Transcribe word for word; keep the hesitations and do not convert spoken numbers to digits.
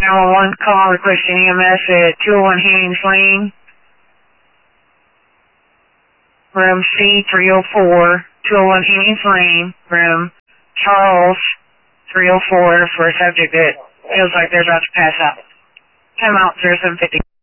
nine one one, call requesting E M S at two oh one Hennings Lane, room C three oh four, two oh one Hennings Lane, room Charles three oh four, for a subject that feels like they're about to pass out. Time out zero seven fifty.